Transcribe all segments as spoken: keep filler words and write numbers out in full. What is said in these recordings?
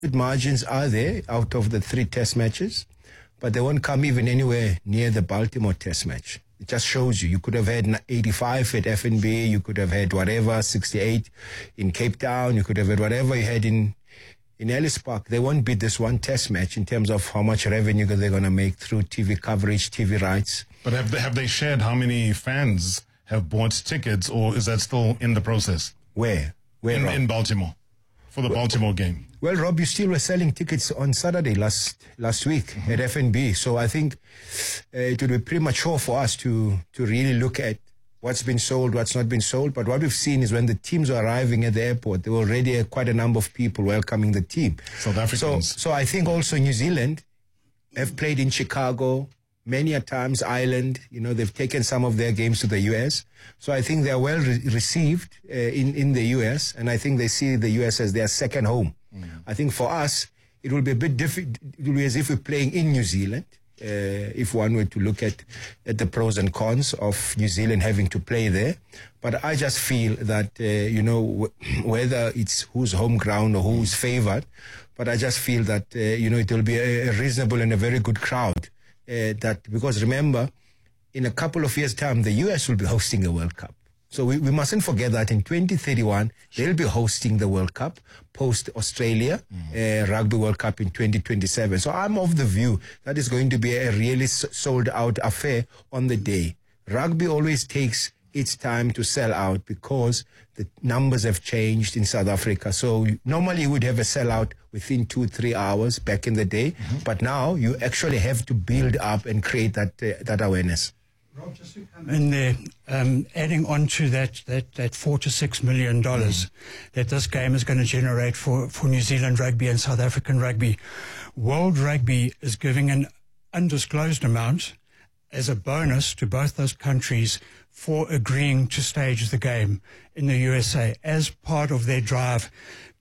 margins are there out of the three test matches, but they won't come even anywhere near the Baltimore test match. It just shows you. You could have had eighty-five at F N B, you could have had whatever, sixty-eight in Cape Town, you could have had whatever you had in, in Ellis Park. They won't beat this one test match in terms of how much revenue they're going to make through T V coverage, T V rights. But have they, have they shared how many fans have bought tickets, or is that still in the process? Where? Where, In, Rob? in Baltimore, for the well, Baltimore game. Well, Rob, you still were selling tickets on Saturday last last week mm-hmm. at F N B. So I think uh, it would be premature for us to to really look at what's been sold, what's not been sold. But what we've seen is when the teams are arriving at the airport, there were already uh, quite a number of people welcoming the team. South Africans. So, so I think also New Zealand have played in Chicago, many a times Ireland. You know, they've taken some of their games to the U S. So I think they're well re- received uh, in, in the U S. And I think they see the U S as their second home. Mm. I think for us, it will be a bit different. It will be as if we're playing in New Zealand. Uh, if one were to look at, at the pros and cons of New Zealand having to play there. But I just feel that, uh, you know, w- whether it's who's home ground or who's favored, but I just feel that, uh, you know, it will be a, a reasonable and a very good crowd. Uh, that because remember, in a couple of years' time, the U S will be hosting the World Cup. So we, we mustn't forget that in twenty thirty-one, they'll be hosting the World Cup post-Australia mm. uh, Rugby World Cup in twenty twenty-seven. So I'm of the view that is going to be a really sold-out affair on the day. Rugby always takes its time to sell out because the numbers have changed in South Africa. So normally you would have a sellout within two, three hours back in the day. Mm-hmm. But now you actually have to build up and create that uh, that awareness. Rob, just to come in there, um, adding on to that, that, that four to six million dollars mm. that this game is going to generate for, for New Zealand rugby and South African rugby. World Rugby is giving an undisclosed amount as a bonus to both those countries for agreeing to stage the game in the U S A as part of their drive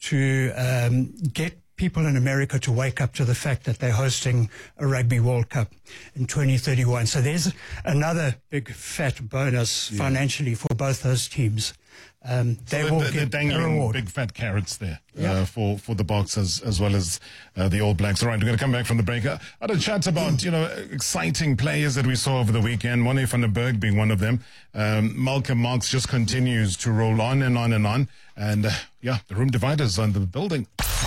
to um, get people in America to wake up to the fact that they're hosting a Rugby World Cup in twenty thirty-one. So there's another big fat bonus yeah. financially for both those teams. Um, they so will they're, get they're a dangling reward. big fat carrots there yeah. uh, for, for the Boxers as well as uh, the All Blacks. All right, we're going to come back from the break. I had a chat about, you know, exciting players that we saw over the weekend, Morne van der Berg being one of them. Um, Malcolm Marx just continues to roll on and on and on. And, uh, yeah, the room dividers on the building.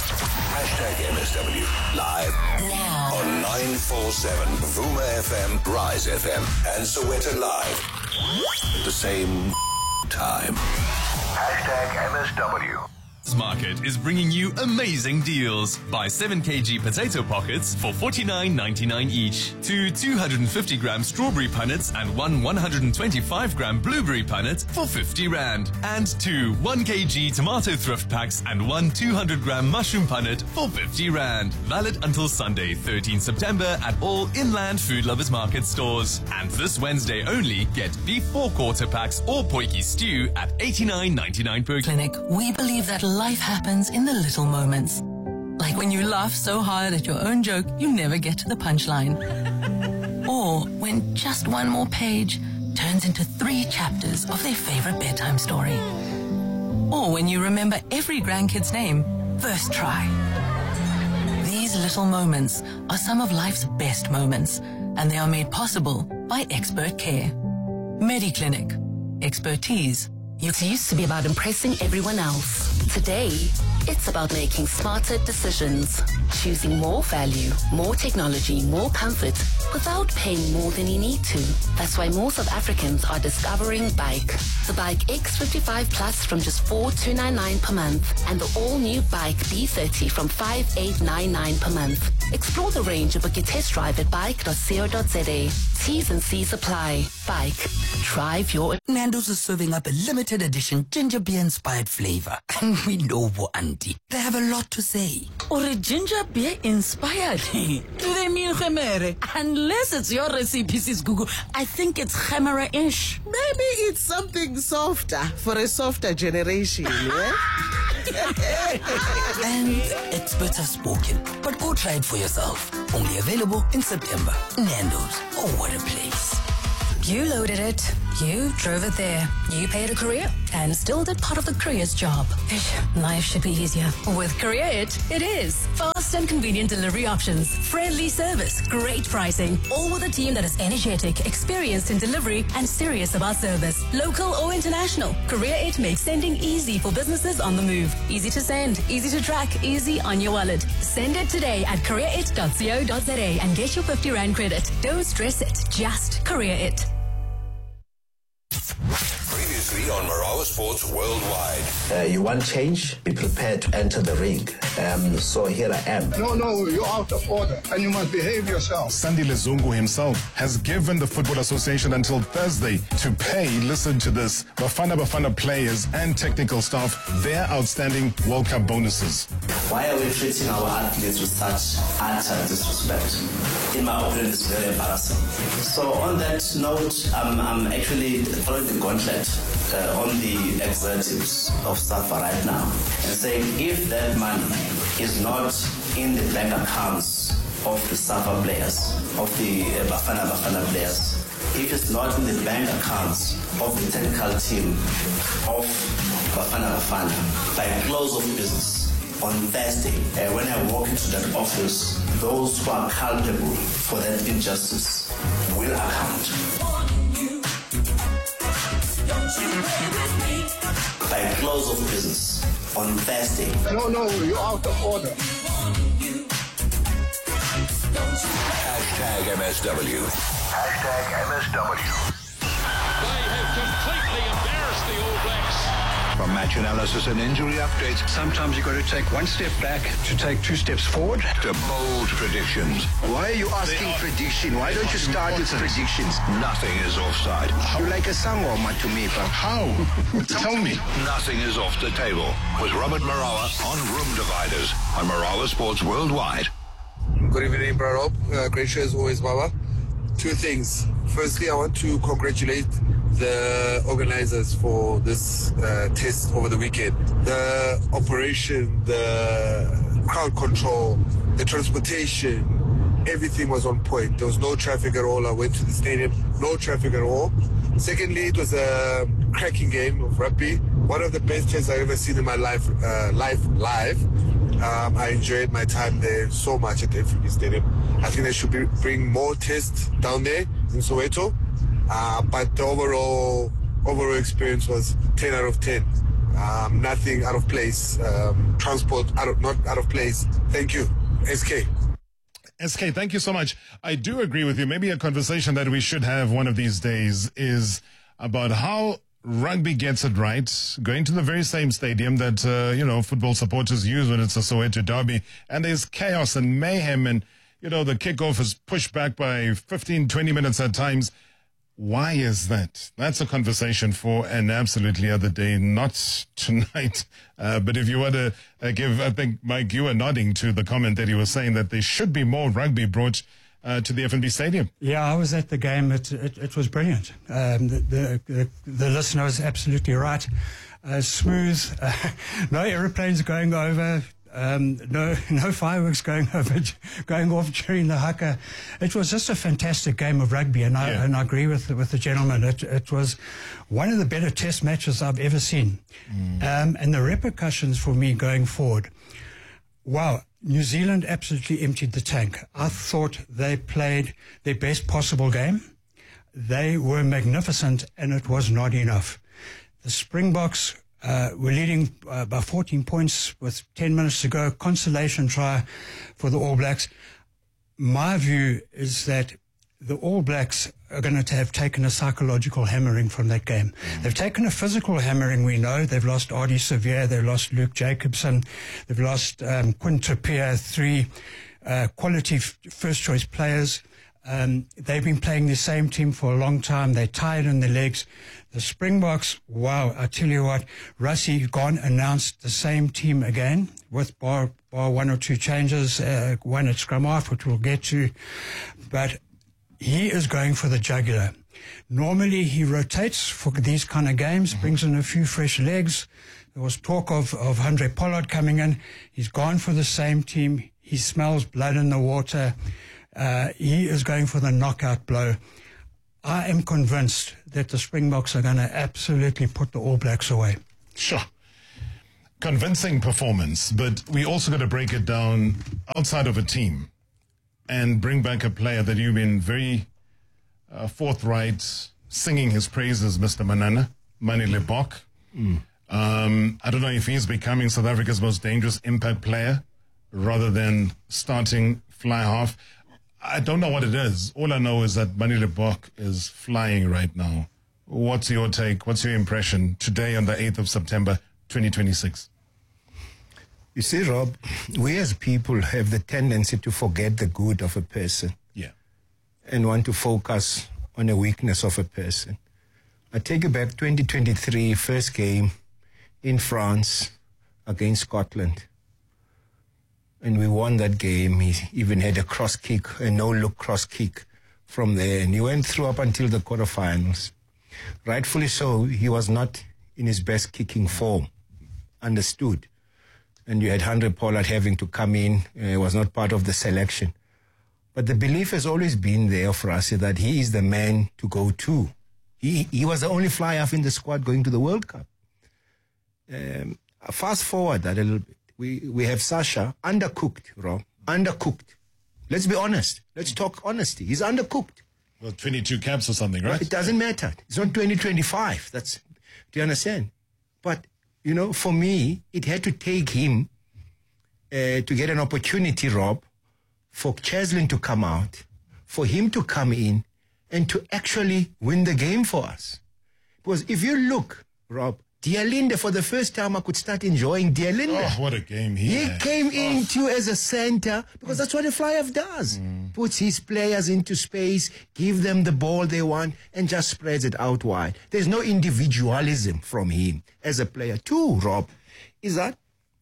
Hashtag M S W live now on nine forty-seven Vuma F M, Rise F M, and Soweto Live. At the same time. Hashtag M S W. Market is bringing you amazing deals. Buy seven kilogram potato pockets for forty-nine ninety-nine each. Two two hundred fifty gram strawberry punnets and one one hundred twenty-five gram blueberry punnet for fifty rand. And two one kilogram tomato thrift packs and one two hundred gram mushroom punnet for fifty rand. Valid until Sunday, thirteenth September at all Inland Food Lovers Market stores. And this Wednesday only, get beef four quarter packs or potjie stew at eighty-nine ninety-nine per clinic. We believe that life happens in the little moments. Like when you laugh so hard at your own joke, you never get to the punchline. Or when just one more page turns into three chapters of their favorite bedtime story. Or when you remember every grandkid's name first try. These little moments are some of life's best moments, and they are made possible by expert care. MediClinic. Expertise. It used to be about impressing everyone else. Today, it's about making smarter decisions. Choosing more value, more technology, more comfort, without paying more than you need to. That's why more South Africans are discovering Bike. The Bike X fifty-five Plus from just four thousand two hundred ninety-nine per month, and the all-new Bike B thirty from five thousand eight hundred ninety-nine per month. Explore the range and book your test drive at bike dot co dot za. T's and C's apply. Bike. Drive your... Nando's is serving up a limited edition ginger beer inspired flavor. And we know what auntie. They have a lot to say. Or a ginger beer inspired? Do they mean gemere? Unless it's your recipe, Sis Gugu. I think it's gemere-ish. Maybe it's something softer for a softer generation, yeah? And experts have spoken. But go try it for yourself. Only available in September. Nando's. Oh, what a place. You loaded it. You drove it there. You paid a courier and still did part of the courier's job. Life should be easier. With Courier It, it is. Fast and convenient delivery options, friendly service, great pricing, all with a team that is energetic, experienced in delivery, and serious about service. Local or international, Courier It makes sending easy for businesses on the move. Easy to send, easy to track, easy on your wallet. Send it today at courier it dot co dot za and get your fifty rand credit. Don't stress it, just Courier It. Previously on Marawa Sports Worldwide. Uh, you want change? Be prepared to enter the ring. Um, so here I am. No, no, you're out of order and you must behave yourself. Sandy Lezungu himself has given the Football Association until Thursday to pay, listen to this, Bafana Bafana players and technical staff their outstanding World Cup bonuses. Why are we treating our athletes with such utter disrespect? In my opinion, it's very embarrassing. So on that note, I'm, I'm actually throwing the gauntlet uh, on the executives of SAFA right now and saying if that money is not in the bank accounts of the SAFA players, of the uh, Bafana Bafana players, if it's not in the bank accounts of the technical team of Bafana Bafana by close of business on Thursday, uh, when I walk into that office, those who are culpable for that injustice will account. By close of business on Thursday. No, no, you're out of order. Hashtag M S W. Hashtag M S W. They have completely embarrassed the All Blacks. From match analysis and injury updates, sometimes you've got to take one step back to take two steps forward. To bold predictions. Why are you asking are, prediction? Why don't you start with predictions? Nothing is offside. You're like a sangoma to me, but how? Tell me. Nothing is off the table with Robert Marawa on Room Dividers on Marawa Sports Worldwide. Good evening, Bro Rob. Uh, great show as always, Baba. Two things. Firstly, I want to congratulate the organizers for this uh, test over the weekend. The operation, the crowd control, the transportation, everything was on point. There was no traffic at all. I went to the stadium, no traffic at all. Secondly, it was a cracking game of rugby. One of the best tests I've ever seen in my life, uh, life live. Um, I enjoyed my time there so much at the F N B Stadium. I think they should be, bring more tests down there in Soweto. Uh, but the overall overall experience was ten out of ten. Um, nothing out of place. Um, transport out of, not out of place. Thank you. S K. S K, thank you so much. I do agree with you. Maybe a conversation that we should have one of these days is about how rugby gets it right, going to the very same stadium that, uh, you know, football supporters use when it's a Soweto derby, and there's chaos and mayhem, and, you know, the kickoff is pushed back by fifteen, twenty minutes at times. Why is that? That's a conversation for an absolutely other day, not tonight. Uh, but if you were to uh, give, I think, Mike, you were nodding to the comment that he was saying that there should be more rugby brought uh, to the F N B Stadium. Yeah, I was at the game. It it, it was brilliant. Um, the, the, the the listener was absolutely right. Uh, smooth, uh, no aeroplanes going over. Um, no, no fireworks going over, going off during the haka. It was just a fantastic game of rugby, and I yeah. and I agree with with the gentleman. It it was one of the better Test matches I've ever seen, mm. um, and the repercussions for me going forward. Wow, New Zealand absolutely emptied the tank. I thought they played their best possible game. They were magnificent, and it was not enough. The Springboks Uh, we're leading uh, by fourteen points with ten minutes to go. Consolation try for the All Blacks. My view is that the All Blacks are going to have taken a psychological hammering from that game. Mm. They've taken a physical hammering, we know. They've lost Ardie Savea. They've lost Luke Jacobson. They've lost um, Quinn Trippier, three uh, quality f- first-choice players. Um, they've been playing the same team for a long time. They're tired in the legs. The Springboks, wow, I tell you what, Rassie gone announced the same team again with bar, bar one or two changes, uh, one at scrum half, which we'll get to. But he is going for the jugular. Normally he rotates for these kind of games, mm-hmm. brings in a few fresh legs. There was talk of, of Andre Pollard coming in. He's gone for the same team. He smells blood in the water. Uh, he is going for the knockout blow. I am convinced that the Springboks are going to absolutely put the All Blacks away. Sure. Convincing performance, but we also got to break it down outside of a team and bring back a player that you've been very uh, forthright, singing his praises, Mister Manana, Manie Libbok. Mm. Um, I don't know if he's becoming South Africa's most dangerous impact player rather than starting fly half. I don't know what it is. All I know is that Manie Libbok is flying right now. What's your take? What's your impression today on the eighth of September, twenty twenty-six? You see, Rob, we as people have the tendency to forget the good of a person. Yeah. And want to focus on the weakness of a person. I take you back twenty twenty-three, first game in France against Scotland. And we won that game. He even had a cross kick, a no-look cross kick from there. And he went through up until the quarterfinals. Rightfully so, he was not in his best kicking form. Understood. And you had Handré Pollard having to come in. He uh, was not part of the selection. But the belief has always been there for us that he is the man to go to. He, he was the only fly-half in the squad going to the World Cup. Um, fast forward that a little bit. We, we have Sasha, undercooked, Rob. Undercooked. Let's be honest. Let's talk honesty. He's undercooked. Well, twenty-two caps or something, right? It doesn't matter. It's not twenty twenty-five. That's, do you understand? But, you know, for me, it had to take him uh, to get an opportunity, Rob, for Cheslin to come out, for him to come in, and to actually win the game for us. Because if you look, Rob, Dialinde, for the first time, I could start enjoying Dialinde. Oh, what a game he He had. came oh. into as a center, because that's what a fly-half does. Mm. Puts his players into space, give them the ball they want, and just spreads it out wide. There's no individualism from him as a player. Two, Rob, is that,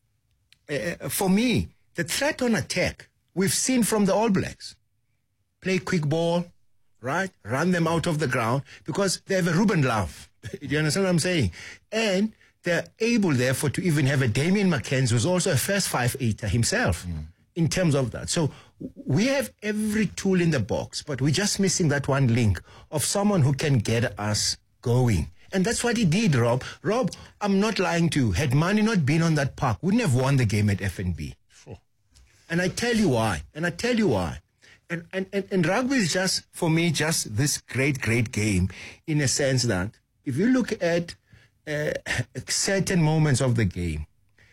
uh, for me, the threat on attack, we've seen from the All Blacks. Play quick ball, right? Run them out of the ground, because they have a Ruben Love. Do you understand what I'm saying? And they're able, therefore, to even have a Damian McKenzie, who's also a first five-eighter himself, mm. in terms of that. So we have every tool in the box, but we're just missing that one link of someone who can get us going. And that's what he did, Rob. Rob, I'm not lying to you. Had Manie not been on that park, wouldn't have won the game at F N B. Sure. And I tell you why. And I tell you why. And, and, and, and rugby is just, for me, just this great, great game in a sense that if you look at uh, certain moments of the game,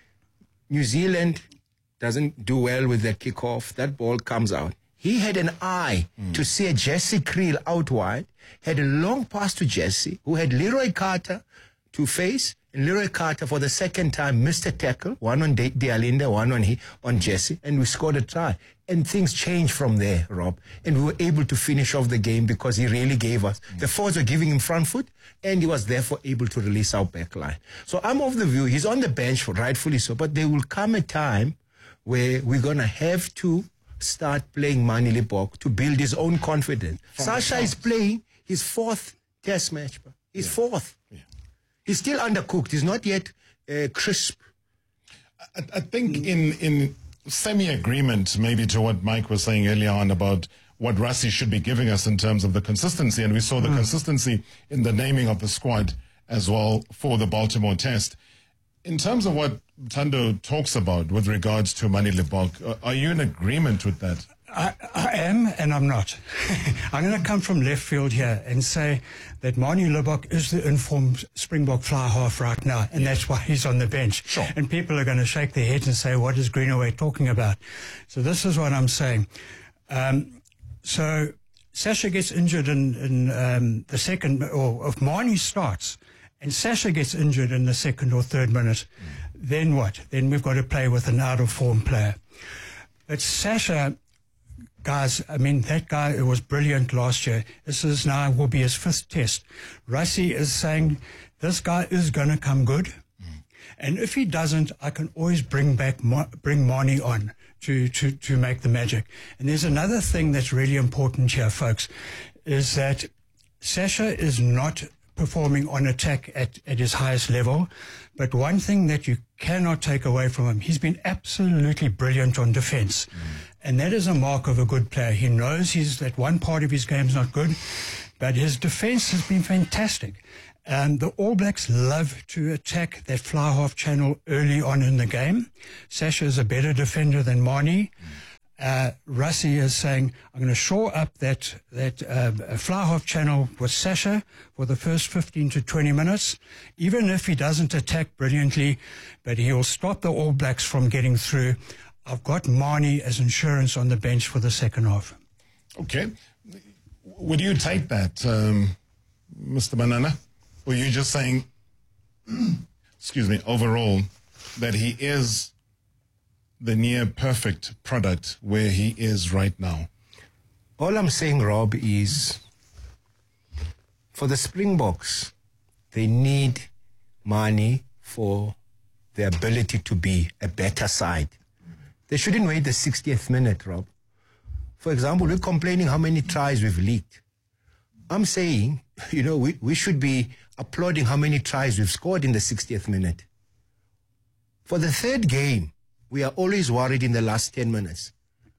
New Zealand doesn't do well with their kickoff. That ball comes out. He had an eye mm. to see a Jesse Creel out wide, had a long pass to Jesse, who had Leroy Carter to face, and Leroy Carter for the second time missed a tackle, one on De- Dialinde, one on he, on Jesse, and we scored a try. And things changed from there, Rob. And we were able to finish off the game because he really gave us. Mm. The forwards were giving him front foot, and he was therefore able to release our back line. So I'm of the view, he's on the bench, rightfully so, but there will come a time where we're going to have to start playing Manie Libbok to build his own confidence. From Sasha is playing his fourth test match. He's yeah. fourth. Yeah. He's still undercooked. He's not yet uh, crisp. I, I think mm. in... in semi-agreement maybe to what Mike was saying earlier on about what Rassie should be giving us in terms of the consistency, and we saw the mm. consistency in the naming of the squad as well for the Baltimore test. In terms of what Thando talks about with regards to Manie Libbok, are you in agreement with that? I, I am, and I'm not. I'm going to come from left field here and say that Manie Libbok is the informed Springbok fly half right now, and that's why he's on the bench. Sure. And people are going to shake their heads and say, what is Greenaway talking about? So this is what I'm saying. Um, so Sasha gets injured in, in um, the second, or if Manie starts, and Sasha gets injured in the second or third minute, mm. then what? Then we've got to play with an out-of-form player. But Sasha... Guys, I mean, that guy was brilliant last year. This is now will be his fifth test. Rassie is saying this guy is going to come good. Mm. And if he doesn't, I can always bring back, bring Manie on to, to, to make the magic. And there's another thing that's really important here, folks, is that Sasha is not performing on attack at, at his highest level. But one thing that you cannot take away from him, he's been absolutely brilliant on defense. Mm. And that is a mark of a good player. He knows he's that one part of his game is not good. But his defense has been fantastic. Um, the All Blacks love to attack that fly half channel early on in the game. Sasha is a better defender than Marnie. Uh, Rassie is saying, I'm going to shore up that, that uh, fly half channel with Sasha for the first fifteen to twenty minutes, even if he doesn't attack brilliantly, but he'll stop the All Blacks from getting through. I've got Marnie as insurance on the bench for the second half. Okay. Would you take that, um, Mister Banana? Or are you just saying, excuse me, overall, that he is the near perfect product where he is right now? All I'm saying, Rob, is for the Springboks, they need money for their ability to be a better side. They shouldn't wait the sixtieth minute, Rob. For example, we're complaining how many tries we've leaked. I'm saying, you know, we, we should be applauding how many tries we've scored in the sixtieth minute. For the third game, we are always worried in the last ten minutes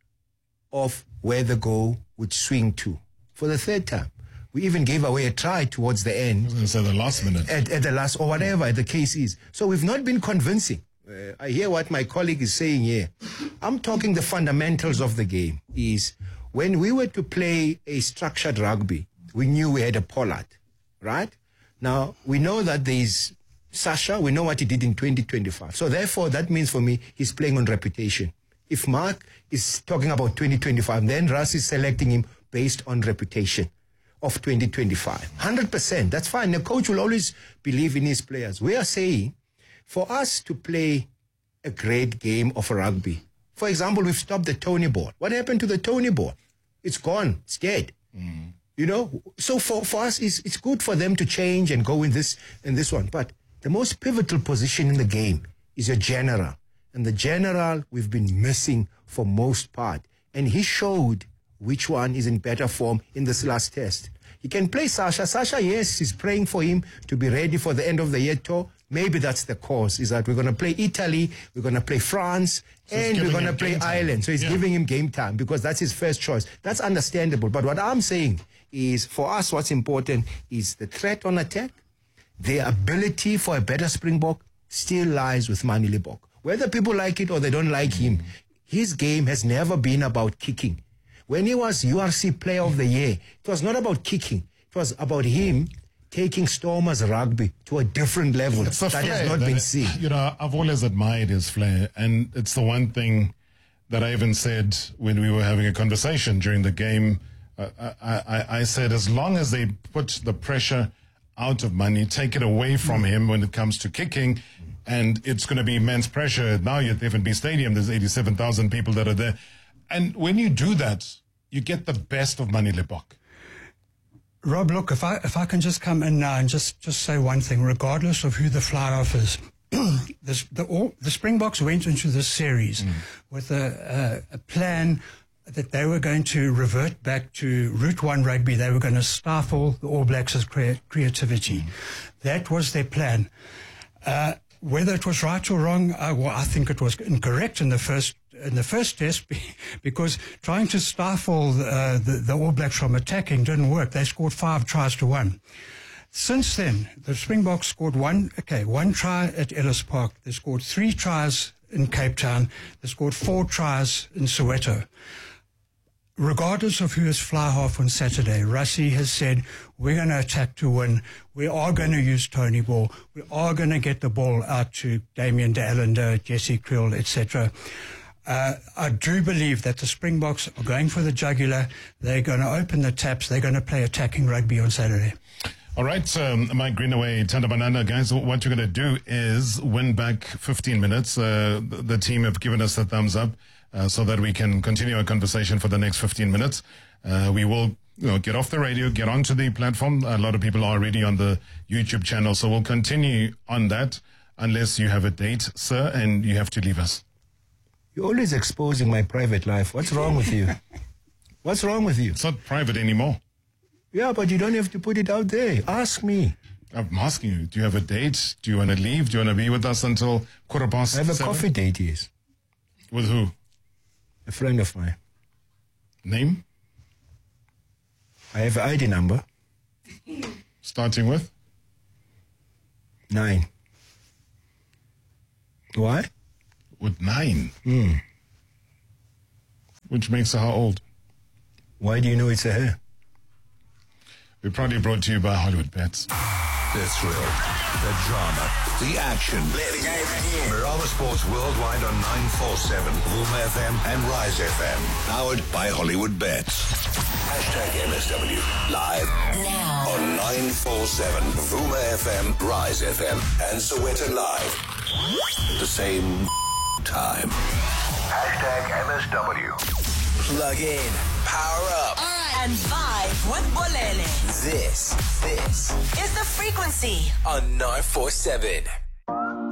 of where the goal would swing to. For the third time, we even gave away a try towards the end. So the last minute. At, at the last, or whatever the case is. So we've not been convincing. Uh, I hear what my colleague is saying here. I'm talking the fundamentals of the game. Is when we were to play a structured rugby, we knew we had a Pollard, right? Now, we know that there is Sasha, we know what he did in twenty twenty-five. So therefore, that means for me, he's playing on reputation. If Mark is talking about twenty twenty-five, then Russ is selecting him based on reputation of twenty twenty-five. one hundred percent, that's fine. The coach will always believe in his players. We are saying, for us to play a great game of rugby, for example, we've stopped the Tony ball. What happened to the Tony ball? It's gone. It's dead. Mm. You know, so for, for us, it's, it's good for them to change and go in this in this one. But the most pivotal position in the game is your general. And the general we've been missing for most part. And he showed which one is in better form in this last test. He can play Sasha. Sasha, yes, he's praying for him to be ready for the end of the year tour. Maybe that's the cause, is that we're going to play Italy, we're going to play France, so and we're going to play Ireland. So he's yeah. giving him game time because that's his first choice. That's understandable. But what I'm saying is, for us, what's important is the threat on attack. The ability for a better Springbok still lies with Manie Libbok. Whether people like it or they don't like him, his game has never been about kicking. When he was U R C Player of the Year, it was not about kicking. It was about him taking Stormers rugby to a different level that has not been seen. You know, I've always admired his flair, and it's the one thing that I even said when we were having a conversation during the game. Uh, I, I, I said, as long as they put the pressure out of Manie, take it away from him when it comes to kicking, and it's going to be immense pressure. Now you're at the F N B Stadium, there's eighty-seven thousand people that are there. And when you do that, you get the best of Manie Libbok. Rob, look, if I if I can just come in now and just, just say one thing, regardless of who the fly-off is, this, the, all, the Springboks went into this series mm. with a, a, a plan that they were going to revert back to Route One rugby. They were going to stifle the All Blacks' crea- creativity. Mm. That was their plan. Uh, whether it was right or wrong, uh, well, I think it was incorrect in the first in the first test because trying to stifle uh, the, the All Blacks from attacking didn't work. They scored five tries to one. Since then, the Springboks scored one, okay, one try at Ellis Park. They scored three tries in Cape Town. They scored four tries in Soweto. Regardless of who is fly half on Saturday, Rassie has said, we're going to attack to win. We are going to use Tony Ball. We are going to get the ball out to Damien de Allender, Jesse Kriel, et cetera. Uh, I do believe that the Springboks are going for the jugular. They're going to open the taps. They're going to play attacking rugby on Saturday. All right, um, Mike Greenaway, Tanda Banana, guys, what you're going to do is win back fifteen minutes. Uh, the, the team have given us the thumbs up uh, so that we can continue our conversation for the next fifteen minutes. Uh, we will you know, get off the radio, get onto the platform. A lot of people are already on the YouTube channel, so we'll continue on that unless you have a date, sir, and you have to leave us. You're always exposing my private life. What's wrong with you? What's wrong with you? It's not private anymore. Yeah, but you don't have to put it out there. Ask me. I'm asking you, do you have a date? Do you want to leave? Do you want to be with us until quarter past I have a seven? coffee date, yes. With who? A friend of mine. Name? I have an I D number. Starting with? Nine. Why? With nine? Hmm. Which makes her how old? Why do you know it's a her? We're proudly brought to you by Hollywood Bets. The thrill, the drama, the action. Play the game again. Marama Sports Worldwide on nine forty-seven, Vuma F M and Rise F M. Powered by Hollywood Bets. Hashtag M S W. Live now on nine forty-seven, Vuma F M, Rise F M, and Soweto Live. At the same time. Hashtag M S W. Plug in, power up, and vibe with Bolele. This, this is The Frequency on nine forty-seven.